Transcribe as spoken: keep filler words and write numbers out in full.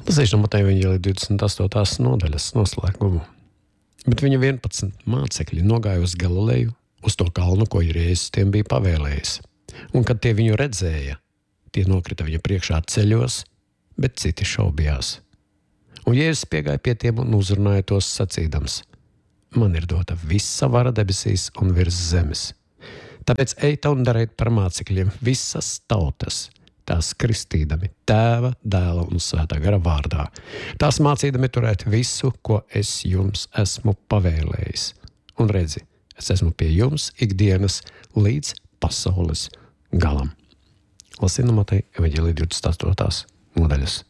Lasīšu no Mateja evaņģēlija divdesmit astotās nodaļas noslēgumu. Bet viņa vienpadsmit mācekļi nogāja uz Galileju, uz to kalnu, ko Jēzus tiem bija pavēlējis. Un kad tie viņu redzēja, tie nokrita viņa priekšā ceļos, bet citi šaubījās. Un Jēzus piegāja pie tiem un uzrunāja tos sacīdams: Man ir dota visa vara debesīs un virs zemes. Tāpēc ejiet un dariet par mācekļiem visas tautas, tās kristīdami Tēva, Dēla un Svētā gara vārdā. Tās mācīdami turēt visu, ko es jums esmu pavēlējis. Un redzi, es esmu pie jums ikdienas līdz pasaules galam. Lasīju no Mateja evaņģēlija divdesmit astotās nodaļas.